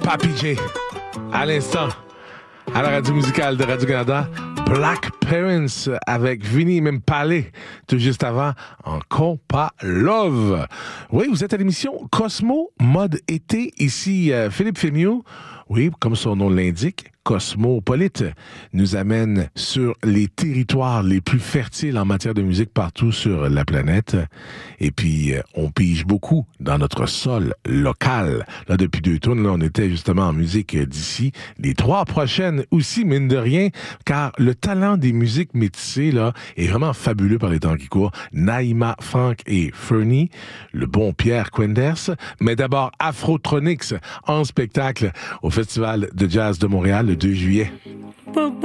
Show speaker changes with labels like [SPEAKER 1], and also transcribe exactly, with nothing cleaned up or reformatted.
[SPEAKER 1] Papi J, à l'instant, à la radio musicale de Radio-Canada, Black Parents avec Vinny Mempale, tout juste avant, en Compa Love. Oui, vous êtes à l'émission Cosmo Mode Été, ici euh, Philippe Fémieux. Oui, comme son nom l'indique, Cosmopolite nous amène sur les territoires les plus fertiles en matière de musique partout sur la planète. Et puis, on pige beaucoup dans notre sol local. Là, depuis deux tours, là, on était justement en musique d'ici. Les trois prochaines aussi, mine de rien, car le talent des musiques métissées, là, est vraiment fabuleux par les temps qui courent. Naïma Frank et Fernie, le bon Pierre Quenders, mais d'abord Afrotronics en spectacle au Festival de Jazz de Montréal le deux juillet.